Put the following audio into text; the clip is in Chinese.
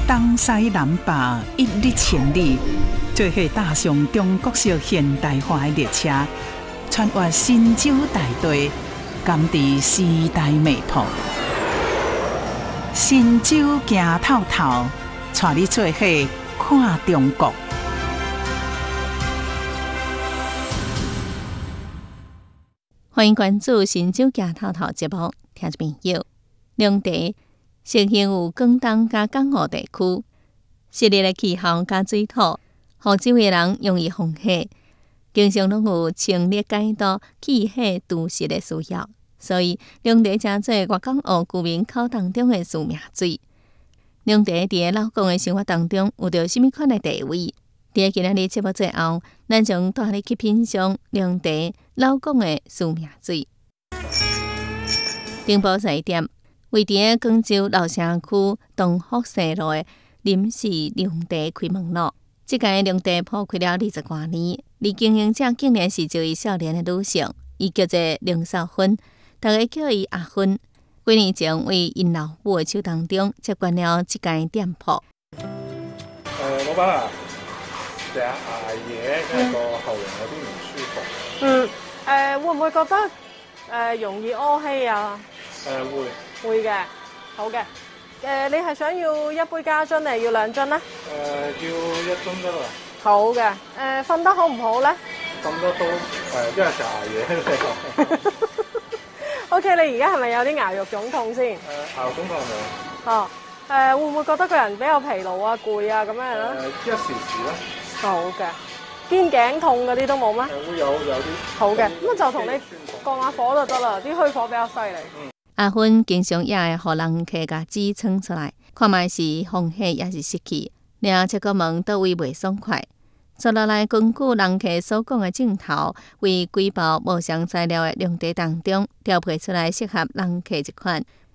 东西南北一日千里，做伙踏上中国式现代化的列车，穿越神州大地，感知时代脉搏。神州行透透，带你做伙看中国。 欢迎关注《神州行透透》节目，听众朋友，两地盛行有广东加港澳地区，湿热的气候加水土，福州的人容易风险，经常拢有清热解毒、气血除湿的需要，所以两地真侪粤港澳居民口当中的输命水。两地伫个老公的生活当中有着甚物款的地位？伫今仔日节目最后，咱将带你去品尝两地老公的输命水。顶埔西店位伫个广州老城区东福西路的临时凉茶开门路。即间凉茶铺开了20多年，而经营者竟然是一位少年的女性，伊叫做凌少芬，大家叫伊阿芬。几年前为因老母的手当中接管了即间店铺。 老闆啊，成日捱夜，因為個喉嚨有啲唔舒服。 會唔會覺得容易屙稀啊？會嘅，好嘅。你係想要一杯加樽定係要2樽咧？ 要1樽得啦。 好嘅。瞓得好唔好咧？ 瞓得都因為成日捱夜。 OK， 你而家係咪有啲牙肉腫痛先？ 牙肉腫痛冇。 哦。會唔會覺得個人比較疲勞啊、攰啊咁樣咧？ 一時時啦。 好嘅。肩頸痛嗰啲都冇咩？ 會有啲。 好嘅，咁就同你降下火就得啦，啲虛火比較犀利。 阿芬經常也會互人客家支撐出來，看賣是風氣也是濕氣，然後則個問倒位袂爽快。接落來根據人客所講的鏡頭，為幾包無相材料的涼茶當中調配出來適合人客一款